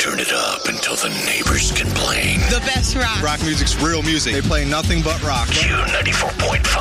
Turn it up until the neighbors complain. The best rock. Rock music's real music. They play nothing but rock. Q94.5.